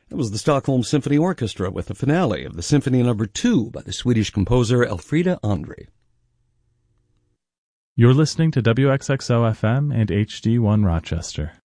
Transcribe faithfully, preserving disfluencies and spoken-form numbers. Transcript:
That was the Stockholm Symphony Orchestra with the finale of the Symphony Number Two by the Swedish composer Elfrida Andre. You're listening to W X X O F M and H D one Rochester.